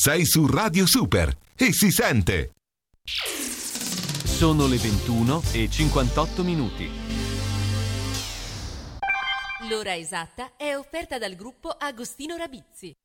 sei su Radio Super e si sente. Sono le 21:58. L'ora esatta è offerta dal gruppo Agostino Rabizzi.